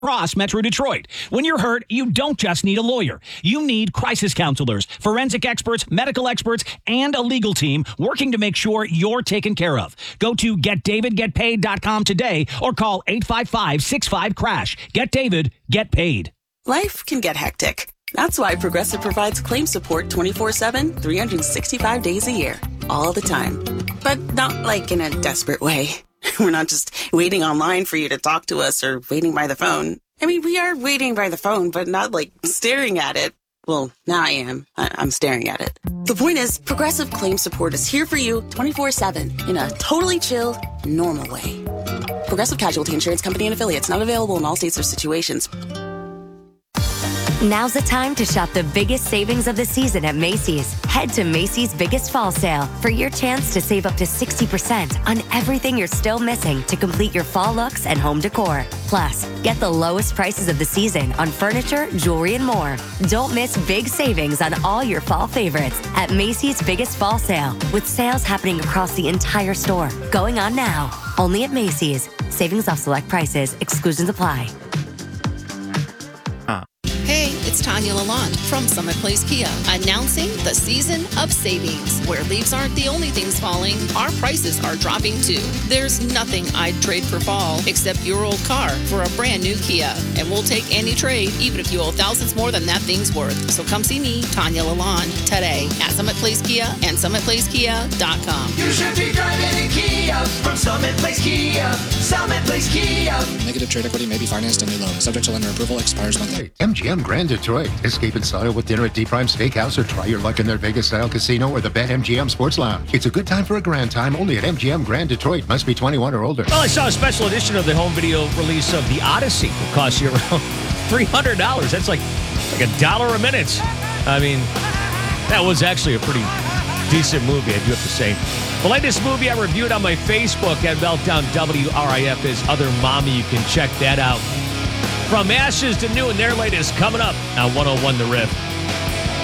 across Metro Detroit. When you're hurt, you don't just need a lawyer. You need crisis counselors, forensic experts, medical experts, and a legal team working to make sure you're taken care of. Go to getdavidgetpaid.com today or call 855-65-CRASH. Get David, get paid. Life can get hectic. That's why Progressive provides claim support 24/7, 365 days a year, all the time. But not like in a desperate way. We're not just waiting online for you to talk to us or waiting by the phone. I mean, we are waiting by the phone, but not like staring at it. Well, now I am. I'm staring at it. The point is, Progressive Claim Support is here for you 24/7 in a totally chill, normal way. Progressive Casualty Insurance Company and Affiliates, not available in all states or situations. Now's the time to shop the biggest savings of the season at Macy's. Head to Macy's Biggest Fall Sale for your chance to save up to 60% on everything you're still missing to complete your fall looks and home decor. Plus, get the lowest prices of the season on furniture, jewelry, and more. Don't miss big savings on all your fall favorites at Macy's Biggest Fall Sale, with sales happening across the entire store. Going on now. Only at Macy's. Savings off select prices. Exclusions apply. Hey, it's Tanya Lalonde from Summit Place Kia, announcing the season of savings. Where leaves aren't the only things falling, our prices are dropping too. There's nothing I'd trade for fall except your old car for a brand new Kia. And we'll take any trade, even if you owe thousands more than that thing's worth. So come see me, Tanya Lalonde, today at Summit Place Kia and SummitPlaceKia.com. You should be driving a Kia from Summit Place Kia. Summit Place Kia. Negative trade equity may be financed in a loan. Subject to lender approval. Expires monthly. MGM Grand Detroit. Escape in style with dinner at D Prime Steakhouse or try your luck in their Vegas-style casino or the BetMGM Sports Lounge. It's a good time for a grand time only at MGM Grand Detroit. Must be 21 or older. Well, I saw a special edition of the home video release of The Odyssey. It costs you around $300. That's like $1 a minute. I mean, that was actually a pretty decent movie, I do have to say. The latest movie I reviewed on my Facebook at Meltdown WRIF is Other Mommy. You can check that out. From Ashes to New and their latest coming up on 101 The Riff.